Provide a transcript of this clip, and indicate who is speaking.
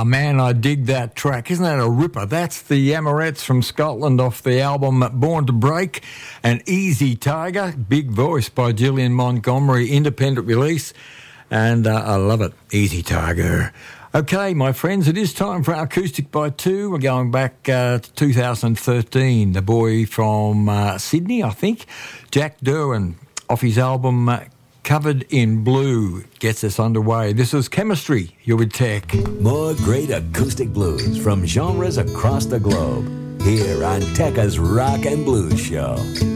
Speaker 1: Man, I dig that track. Isn't that a ripper? That's the Amorettes from Scotland off the album Born to Break. And Easy Tiger, big voice by Gillian Montgomery, independent release. And I love it, Easy Tiger. Okay, my friends, it is time for our Acoustic by Two. We're going back to 2013. The boy from Sydney, I think, Jack Derwin, off his album Covered in Blue, gets us underway. This is Chemistry, you're with Tech.
Speaker 2: More great acoustic blues from genres across the globe, here on Tekka's Rock and Blues Show.